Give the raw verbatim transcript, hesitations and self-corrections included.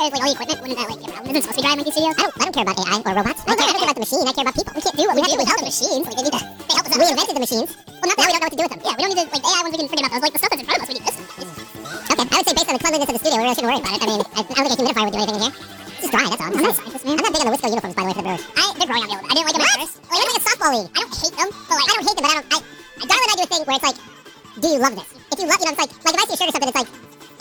as like all the equipment, wouldn't that like get around? Isn't it supposed to be dry in like these studios? I don't, I don't care about A I or robots. I, care, I don't care about the machine. I care about people. We can't do what we, we have to. We help the machines. Like, they need to. They help us out. We invented the machines. Well, not now we don't know what to do with them. Yeah, we don't need to like A I ones. We can forget about those. Like the stuff that's in front of us, we need this stuff. Okay, I would say based on the cleanliness of the studio, we really shouldn't worry about it. I mean, I, I don't think a humidifier would do anything in here. It's just dry. That's all. I'm not a scientist, man. I'm not big on the Wisco uniforms, by the way, for the Brewers. I they're growing on me a little bit. I didn't like them at first. Like, they're like a softball league. I don't hate them, but like I don't hate them, but I don't. I Darla and I do a thing where it's like, do you love this? If you love, you know, it's like like if I see a shirt or something, it's like.